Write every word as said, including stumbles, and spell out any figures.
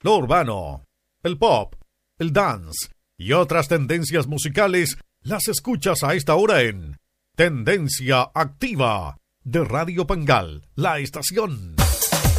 lo urbano, el pop, el dance y otras tendencias musicales las escuchas a esta hora en Tendencia Activa de Radio Pangal, la estación.